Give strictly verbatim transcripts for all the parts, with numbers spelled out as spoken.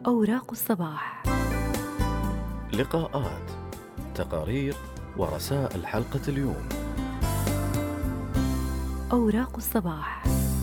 أوراق الصباح. لقاءات، تقارير ورسائل حلقة اليوم. أوراق الصباح.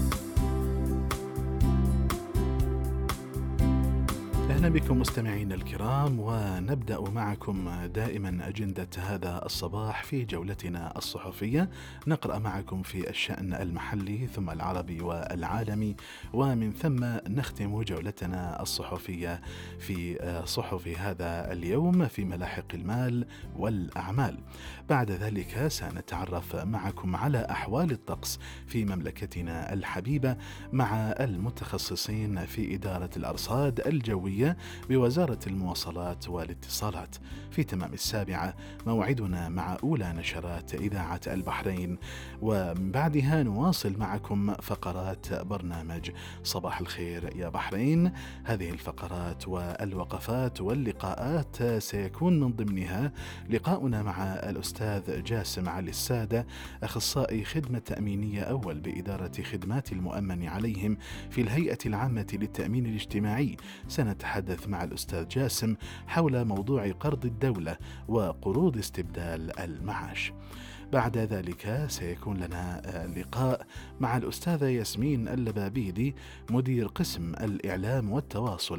أهلا بكم مستمعين الكرام، ونبدأ معكم دائما أجندة هذا الصباح في جولتنا الصحفية. نقرأ معكم في الشأن المحلي ثم العربي والعالمي، ومن ثم نختم جولتنا الصحفية في صحف هذا اليوم في ملاحق المال والأعمال. بعد ذلك سنتعرف معكم على أحوال الطقس في مملكتنا الحبيبة مع المتخصصين في إدارة الأرصاد الجوية بوزارة المواصلات والاتصالات. في تمام السابعة موعدنا مع أولى نشرات إذاعة البحرين، ومن بعدها نواصل معكم فقرات برنامج صباح الخير يا بحرين. هذه الفقرات والوقفات واللقاءات سيكون من ضمنها لقاؤنا مع الأستاذ جاسم علي السادة، أخصائي خدمة تأمينية أول بإدارة خدمات المؤمن عليهم في الهيئة العامة للتأمين الاجتماعي. سنتحدث مع الأستاذ جاسم حول موضوع قرض الدولة وقروض استبدال المعاش. بعد ذلك سيكون لنا لقاء مع الأستاذة ياسمين اللبابيدي، مدير قسم الإعلام والتواصل